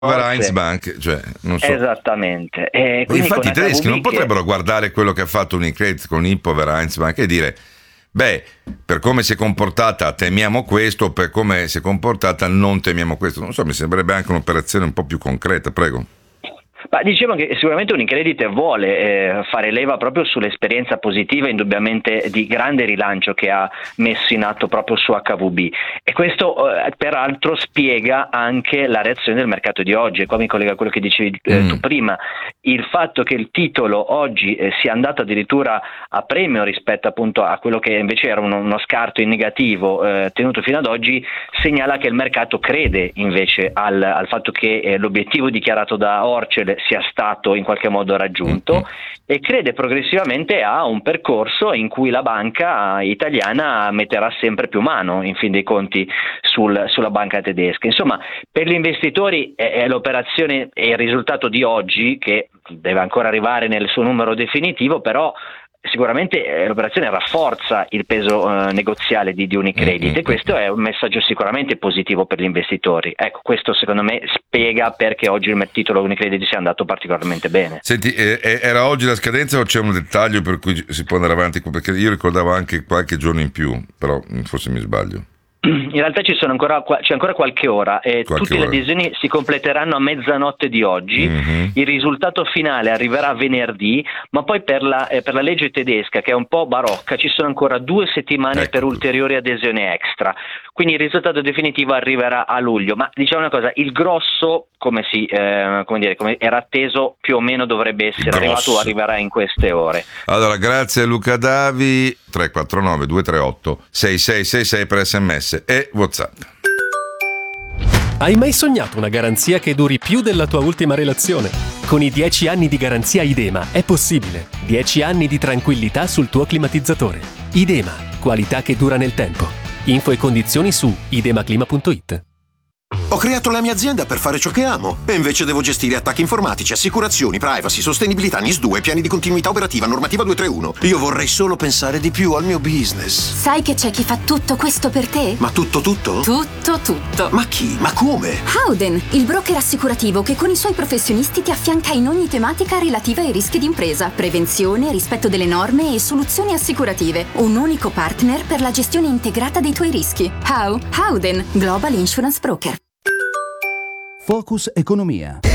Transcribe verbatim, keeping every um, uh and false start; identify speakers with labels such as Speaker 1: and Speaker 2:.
Speaker 1: Vereinsbank, cioè, non so.
Speaker 2: Esattamente. E
Speaker 1: infatti i tedeschi non potrebbero che... guardare quello che ha fatto Unicredit con Hypo Vereinsbank e dire: beh, per come si è comportata temiamo questo, per come si è comportata non temiamo questo. Non so, mi sembrerebbe anche un'operazione un po' più concreta, prego.
Speaker 2: Ma diciamo che sicuramente Unicredit vuole eh, fare leva proprio sull'esperienza positiva indubbiamente di grande rilancio che ha messo in atto proprio su acca vu bi, e questo eh, peraltro spiega anche la reazione del mercato di oggi, e qua mi collega a quello che dicevi eh, mm. tu prima, il fatto che il titolo oggi eh, sia andato addirittura a premio rispetto appunto a quello che invece era uno, uno scarto in negativo eh, tenuto fino ad oggi, segnala che il mercato crede invece al, al fatto che eh, l'obiettivo dichiarato da Orcel sia stato in qualche modo raggiunto mm-hmm. e crede progressivamente a un percorso in cui la banca italiana metterà sempre più mano in fin dei conti sul, sulla banca tedesca. Insomma, per gli investitori è, è l'operazione e il risultato di oggi, che deve ancora arrivare nel suo numero definitivo, però sicuramente eh, l'operazione rafforza il peso eh, negoziale di, di Unicredit mm-hmm. e questo è un messaggio sicuramente positivo per gli investitori. Ecco, questo secondo me spiega perché oggi il titolo Unicredit sia andato particolarmente bene.
Speaker 1: Senti, eh, era oggi la scadenza o c'è un dettaglio per cui si può andare avanti? Perché io ricordavo anche qualche giorno in più, però forse mi sbaglio.
Speaker 2: In realtà ci sono ancora, c'è ancora qualche ora e qualche tutte ora. Le adesioni si completeranno a mezzanotte di oggi. Mm-hmm. Il risultato finale arriverà venerdì, ma poi per la, eh, per la legge tedesca, che è un po' barocca, ci sono ancora due settimane ecco. per ulteriori adesioni extra. Quindi il risultato definitivo arriverà a luglio. Ma diciamo una cosa, il grosso, come si eh, come dire, come era atteso, più o meno dovrebbe essere arrivato o arriverà in queste ore.
Speaker 1: Allora, grazie a Luca Davi. tre quattro nove due tre otto sei sei sei sei per sms e WhatsApp.
Speaker 3: Hai mai sognato una garanzia che duri più della tua ultima relazione? Con i dieci anni di garanzia Idema è possibile. dieci anni di tranquillità sul tuo climatizzatore. Idema, qualità che dura nel tempo. Info e condizioni su idemaclima punto it.
Speaker 4: Ho creato la mia azienda per fare ciò che amo e invece devo gestire attacchi informatici, assicurazioni, privacy, sostenibilità, N I S due, piani di continuità operativa, normativa duecentotrentuno. Io vorrei solo pensare di più al mio business.
Speaker 5: Sai che c'è chi fa tutto questo per te?
Speaker 4: Ma tutto tutto?
Speaker 5: Tutto tutto.
Speaker 4: Ma chi? Ma come?
Speaker 5: Howden, il broker assicurativo che con i suoi professionisti ti affianca in ogni tematica relativa ai rischi d'impresa, prevenzione, rispetto delle norme e soluzioni assicurative. Un unico partner per la gestione integrata dei tuoi rischi. How? Howden, Global Insurance Broker.
Speaker 6: Focus Economia.